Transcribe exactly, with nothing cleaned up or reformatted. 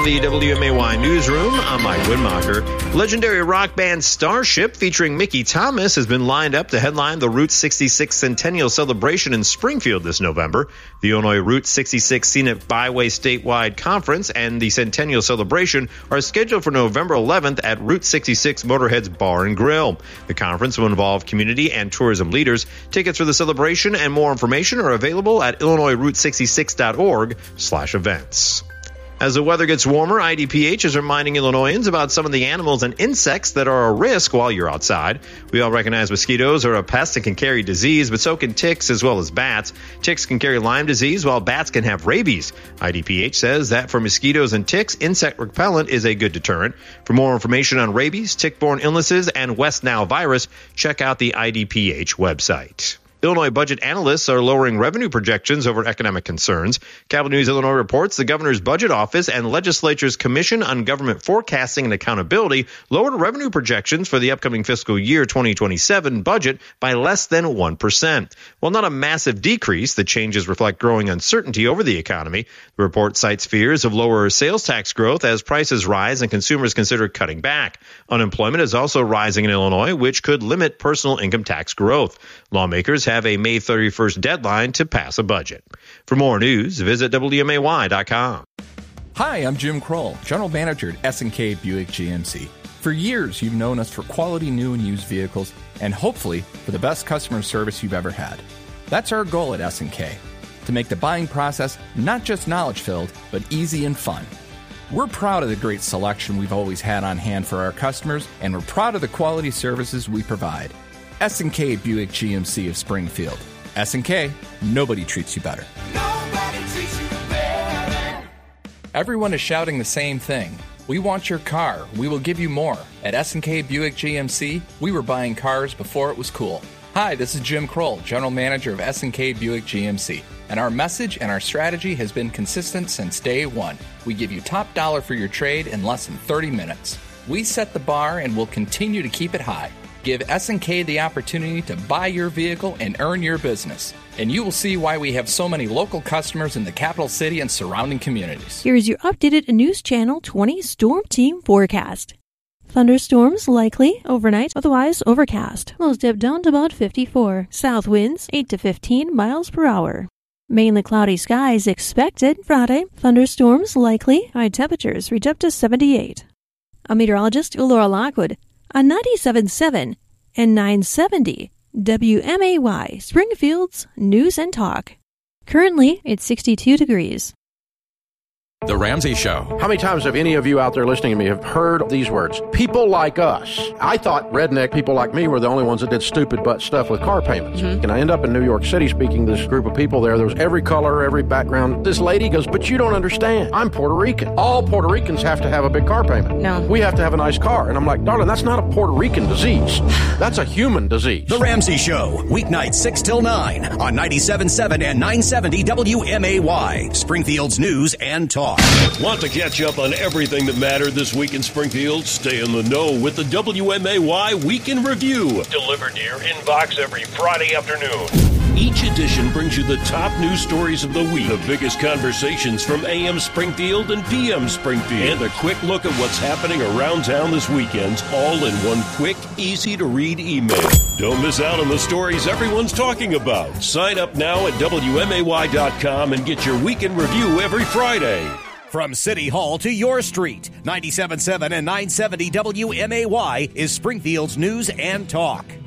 From the W M A Y newsroom, I'm Mike Widmacher. Legendary rock band Starship featuring Mickey Thomas has been lined up to headline the Route sixty-six Centennial Celebration in Springfield this November. The Illinois Route sixty-six Scenic Byway Statewide Conference and the Centennial Celebration are scheduled for November eleventh at Route sixty-six Motorhead's Bar and Grill. The conference will involve community and tourism leaders. Tickets for the celebration and more information are available at illinois route sixty-six dot org slash events. As the weather gets warmer, I D P H is reminding Illinoisans about some of the animals and insects that are a risk while you're outside. We all recognize mosquitoes are a pest that can carry disease, but so can ticks as well as bats. Ticks can carry Lyme disease, while bats can have rabies. I D P H says that for mosquitoes and ticks, insect repellent is a good deterrent. For more information on rabies, tick-borne illnesses, and West Nile virus, check out the I D P H website. Illinois budget analysts are lowering revenue projections over economic concerns. Capital News Illinois reports the governor's budget office and legislature's Commission on Government Forecasting and Accountability lowered revenue projections for the upcoming fiscal year twenty twenty-seven budget by less than one percent. While not a massive decrease, the changes reflect growing uncertainty over the economy. The report cites fears of lower sales tax growth as prices rise and consumers consider cutting back. Unemployment is also rising in Illinois, which could limit personal income tax growth. Lawmakers have have a May thirty-first deadline to pass a budget. For more news, visit W M A Y dot com. Hi, I'm Jim Kroll, General Manager at S and K Buick G M C. For years, you've known us for quality new and used vehicles and hopefully for the best customer service you've ever had. That's our goal at S and K, to make the buying process not just knowledge-filled, but easy and fun. We're proud of the great selection we've always had on hand for our customers, and we're proud of the quality services we provide. S and K Buick G M C of Springfield. S and K, nobody treats you better. Nobody treats you better. Everyone is shouting the same thing. We want your car. We will give you more. At S and K Buick G M C, we were buying cars before it was cool. Hi, this is Jim Kroll, General Manager of S and K Buick G M C. And our message and our strategy has been consistent since day one. We give you top dollar for your trade in less than thirty minutes. We set the bar and will continue to keep it high. Give S and K the opportunity to buy your vehicle and earn your business. And you will see why we have so many local customers in the capital city and surrounding communities. Here's your updated News Channel twenty Storm Team forecast. Thunderstorms likely overnight, otherwise overcast. Lows dip down to about fifty-four. South winds eight to fifteen miles per hour. Mainly cloudy skies expected Friday. Thunderstorms likely. High temperatures reach up to seventy-eight. A meteorologist, Laura Lockwood, on ninety-seven point seven and nine seventy W M A Y, Springfield's News and Talk. Currently, it's sixty-two degrees. The Ramsey Show. How many times have any of you out there listening to me have heard these words? People like us. I thought redneck people like me were the only ones that did stupid butt stuff with car payments. Mm-hmm. And I end up in New York City speaking to this group of people there. There was every color, every background. This lady goes, but you don't understand. I'm Puerto Rican. All Puerto Ricans have to have a big car payment. No. We have to have a nice car. And I'm like, darling, that's not a Puerto Rican disease. That's a human disease. The Ramsey Show, weeknights six till nine on ninety-seven point seven and nine seventy W M A Y, Springfield's News and Talk. Want to catch up on everything that mattered this week in Springfield? Stay in the know with the W M A Y Week in Review, delivered to your inbox every Friday afternoon. Each edition brings you the top news stories of the week, the biggest conversations from A M Springfield and P M Springfield, and a quick look at what's happening around town this weekend, all in one quick, easy-to-read email. Don't miss out on the stories everyone's talking about. Sign up now at W M A Y dot com and get your Week in Review every Friday. From City Hall to your street, ninety-seven point seven and nine seventy W M A Y is Springfield's News and Talk.